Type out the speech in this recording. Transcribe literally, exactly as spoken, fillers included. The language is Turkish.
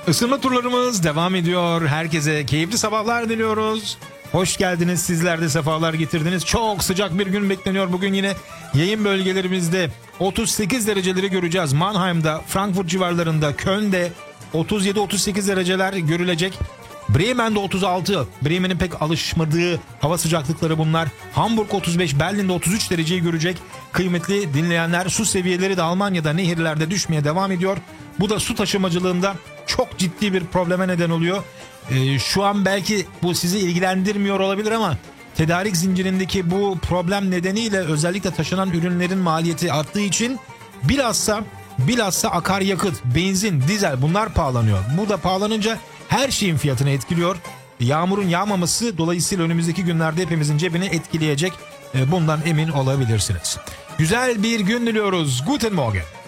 Isınma turlarımız devam ediyor. Herkese keyifli sabahlar diliyoruz. Hoş geldiniz, sizler de sefalar getirdiniz. Çok sıcak bir gün bekleniyor. Bugün yine yayın bölgelerimizde otuz sekiz dereceleri göreceğiz. Mannheim'da, Frankfurt civarlarında, Köln'de otuz yedi otuz sekiz dereceler görülecek. Bremen'de otuz altı. Bremen'in pek alışmadığı hava sıcaklıkları bunlar. Hamburg otuz beş, Berlin'de otuz üç dereceyi görecek. Kıymetli dinleyenler, su seviyeleri de Almanya'da nehirlerde düşmeye devam ediyor. Bu da su taşımacılığında çok ciddi bir probleme neden oluyor. Ee, şu an belki bu sizi ilgilendirmiyor olabilir ama tedarik zincirindeki bu problem nedeniyle özellikle taşınan ürünlerin maliyeti arttığı için bilhassa bilhassa akaryakıt, benzin, dizel bunlar pahalanıyor. Bu da pahalanınca her şeyin fiyatını etkiliyor. Yağmurun yağmaması dolayısıyla önümüzdeki günlerde hepimizin cebini etkileyecek. Bundan emin olabilirsiniz. Güzel bir gün diliyoruz. Guten Morgen.